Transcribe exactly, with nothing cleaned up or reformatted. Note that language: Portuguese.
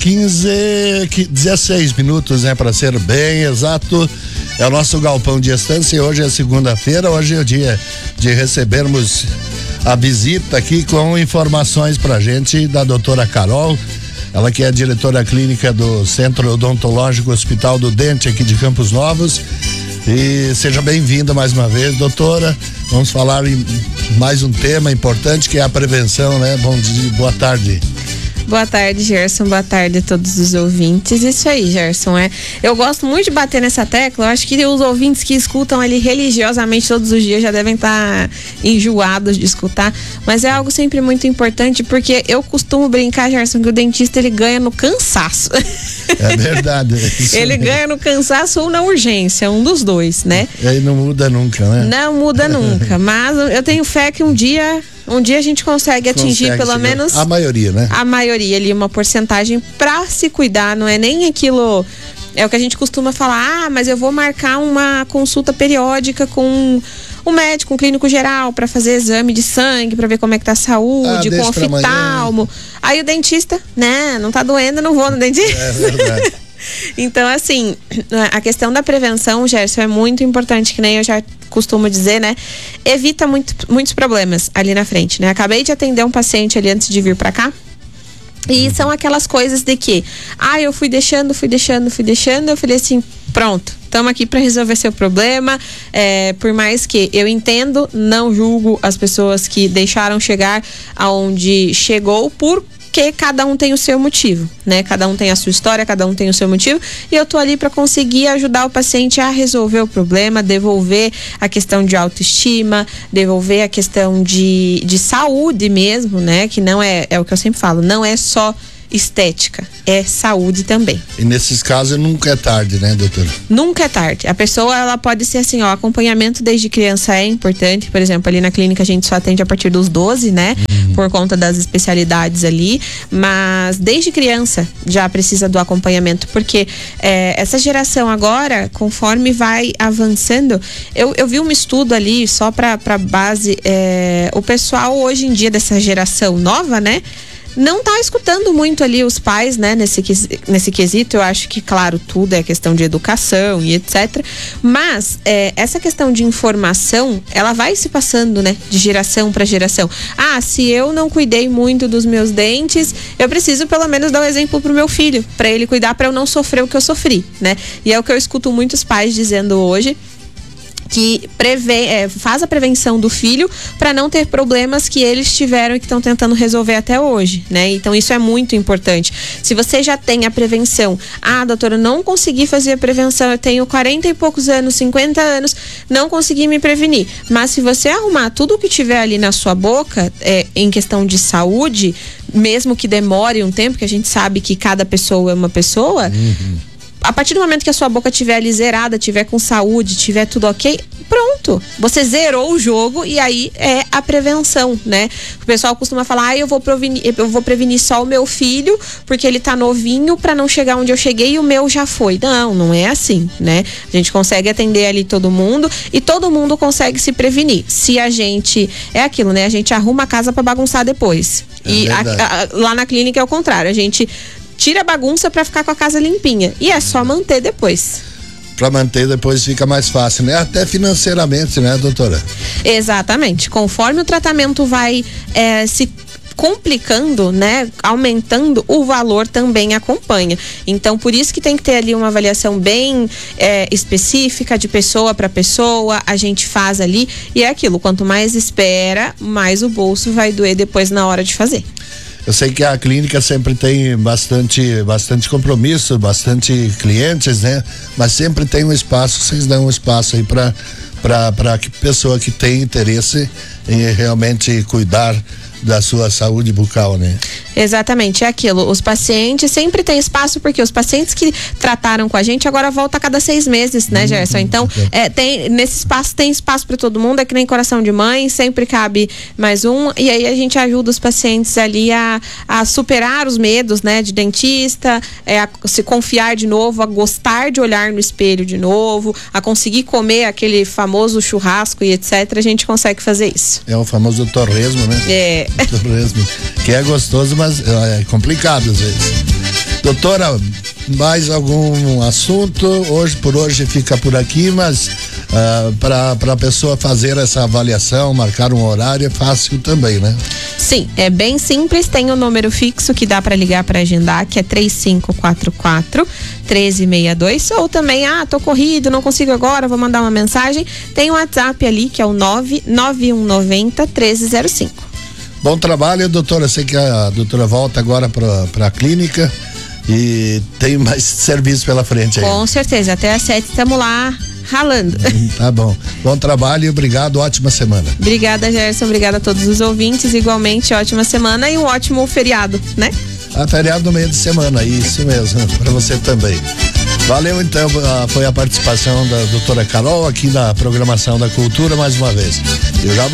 quinze, dezesseis minutos, né? Para ser bem exato. É o nosso Galpão de Estância e hoje é segunda-feira, hoje é o dia de recebermos a visita aqui com informações pra gente da doutora Carol, ela que é diretora clínica do Centro Odontológico Hospital do Dente aqui de Campos Novos. E seja bem-vinda mais uma vez, doutora. Vamos falar em mais um tema importante que é a prevenção, né? Bom dia, boa tarde. Boa tarde, Gerson. Boa tarde a todos os ouvintes. Isso aí, Gerson. É, eu gosto muito de bater nessa tecla. Eu acho que os ouvintes que escutam ali religiosamente todos os dias já devem estar enjoados de escutar. Mas é algo sempre muito importante, porque eu costumo brincar, Gerson, que o dentista ele ganha no cansaço. É verdade. É ele ganha no cansaço ou na urgência, um dos dois, né? E aí não muda nunca, né? Não muda nunca. Mas eu tenho fé que um dia. Um dia a gente consegue atingir consegue, pelo menos a maioria, né? A maioria ali, uma porcentagem pra se cuidar, não é nem aquilo, é o que a gente costuma falar, ah, mas eu vou marcar uma consulta periódica com um médico, um clínico geral, pra fazer exame de sangue, pra ver como é que tá a saúde, ah, com oftalmo. Aí o dentista, né, não tá doendo, não vou no dentista. É verdade. Então, assim, a questão da prevenção, Gerson, é muito importante, que nem eu já costumo dizer, né? Evita muito, muitos problemas ali na frente, né? Acabei de atender um paciente ali antes de vir pra cá. E são aquelas coisas de que, ah, eu fui deixando, fui deixando, fui deixando. Eu falei assim, pronto, estamos aqui para resolver seu problema. É, por mais que eu entendo, não julgo as pessoas que deixaram chegar aonde chegou por que cada um tem o seu motivo, né? Cada um tem a sua história, cada um tem o seu motivo, e eu tô ali para conseguir ajudar o paciente a resolver o problema, devolver a questão de autoestima, devolver a questão de, de saúde mesmo, né? Que não é, é o que eu sempre falo, não é só estética, é saúde também. E nesses casos nunca é tarde, né, doutora? Nunca é tarde. A pessoa, ela pode ser assim, ó, acompanhamento desde criança é importante. Por exemplo, ali na clínica a gente só atende a partir dos doze, né? Uhum. Por conta das especialidades ali. Mas desde criança já precisa do acompanhamento, porque é, essa geração agora, conforme vai avançando, eu, eu vi um estudo ali, só pra, pra base, é, o pessoal hoje em dia dessa geração nova, né? Não tá escutando muito ali os pais, né, nesse, nesse quesito. Eu acho que, claro, tudo é questão de educação e etcétera. Mas é, essa questão de informação, ela vai se passando, né, de geração para geração. Ah, se eu não cuidei muito dos meus dentes, eu preciso pelo menos dar um exemplo pro meu filho, para ele cuidar, para eu não sofrer o que eu sofri, né? E é o que eu escuto muitos pais dizendo hoje, que preve, é, faz a prevenção do filho para não ter problemas que eles tiveram e que estão tentando resolver até hoje, né? Então isso é muito importante. Se você já tem a prevenção, ah, doutora, não consegui fazer a prevenção, eu tenho quarenta e poucos anos, cinquenta anos, não consegui me prevenir. Mas se você arrumar tudo que tiver ali na sua boca, é, em questão de saúde, mesmo que demore um tempo, que a gente sabe que cada pessoa é uma pessoa, uhum. A partir do momento que a sua boca estiver ali zerada, tiver com saúde, tiver tudo ok, pronto. Você zerou o jogo e aí é a prevenção, né? O pessoal costuma falar, ah, eu vou prevenir, eu vou prevenir só o meu filho, porque ele tá novinho pra não chegar onde eu cheguei e o meu já foi. Não, não é assim, né? A gente consegue atender ali todo mundo e todo mundo consegue se prevenir. Se a gente, é aquilo, né? A gente arruma a casa pra bagunçar depois. É e a, a, lá na clínica é o contrário, a gente tira a bagunça para ficar com a casa limpinha. E é só manter depois. Para manter depois fica mais fácil, né? Até financeiramente, né, doutora? Exatamente. Conforme o tratamento vai é, se complicando, né, aumentando, o valor também acompanha. Então, por isso que tem que ter ali uma avaliação bem é, específica, de pessoa para pessoa, a gente faz ali, e é aquilo, quanto mais espera, mais o bolso vai doer depois na hora de fazer. Eu sei que a clínica sempre tem bastante, bastante compromisso, bastante clientes, né? Mas sempre tem um espaço, vocês dão um espaço aí para para para que pessoa que tem interesse em realmente cuidar da sua saúde bucal, né? Exatamente, é aquilo. Os pacientes sempre têm espaço, porque os pacientes que trataram com a gente agora voltam a cada seis meses, né, Gerson? Então, é, tem, nesse espaço tem espaço para todo mundo, é que nem coração de mãe, sempre cabe mais um, e aí a gente ajuda os pacientes ali a, a superar os medos, né, de dentista, é, a se confiar de novo, a gostar de olhar no espelho de novo, a conseguir comer aquele famoso churrasco e etcétera. A gente consegue fazer isso. É o famoso torresmo, né? É. Torresmo, que é gostoso, mas é complicado às vezes. Doutora, mais algum assunto? Hoje por hoje fica por aqui, mas uh, para a pessoa fazer essa avaliação, marcar um horário é fácil também, né? Sim, é bem simples, tem um número fixo que dá para ligar para agendar, que é três cinco quatro quatro, um três seis dois, ou também, ah, tô corrido, não consigo agora, vou mandar uma mensagem, tem o um WhatsApp ali, que é o nove nove um nove zero, um três zero cinco. Bom trabalho, doutora, sei que a doutora volta agora para a clínica e tem mais serviço pela frente aí. Com certeza, até às sete estamos lá ralando. Tá bom. Bom trabalho e obrigado, ótima semana. Obrigada, Gerson, obrigada a todos os ouvintes, igualmente ótima semana e um ótimo feriado, né? Ah, feriado no meio de semana, isso mesmo, para você também. Valeu, então, foi a participação da doutora Carol aqui na programação da Cultura mais uma vez. Eu já